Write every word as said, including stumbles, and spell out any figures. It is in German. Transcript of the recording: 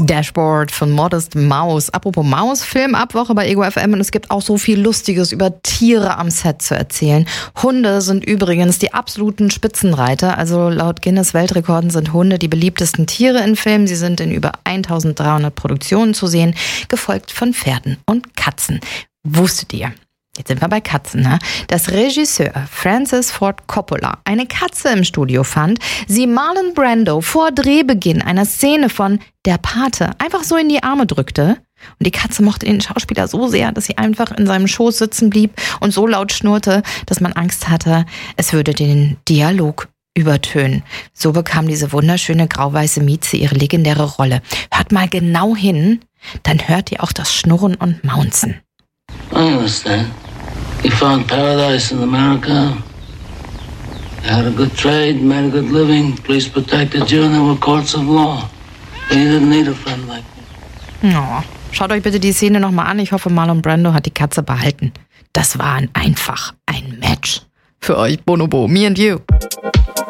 Dashboard von Modest Mouse. Apropos Maus, Filmabwoche bei Ego F M und es gibt auch so viel Lustiges über Tiere am Set zu erzählen. Hunde sind übrigens die absoluten Spitzenreiter. Also laut Guinness Weltrekorden sind Hunde die beliebtesten Tiere in Filmen. Sie sind in über eintausenddreihundert Produktionen zu sehen, gefolgt von Pferden und Katzen. Wusstet ihr? Jetzt sind wir bei Katzen, ne? Dass Regisseur Francis Ford Coppola eine Katze im Studio fand, sie Marlon Brando vor Drehbeginn einer Szene von Der Pate einfach so in die Arme drückte. Und die Katze mochte den Schauspieler so sehr, dass sie einfach in seinem Schoß sitzen blieb und so laut schnurrte, dass man Angst hatte, es würde den Dialog übertönen. So bekam diese wunderschöne grau-weiße Mieze ihre legendäre Rolle. Hört mal genau hin, dann hört ihr auch das Schnurren und Maunzen. I understand. You found paradise in America. You had a good trade, made a good living. Police protected you and there were courts of law. And you didn't need a friend like me. Oh, schaut euch bitte die Szene nochmal an. Ich hoffe, Marlon Brando hat die Katze behalten. Das war einfach ein Match. Für euch, Bonobo, me and you.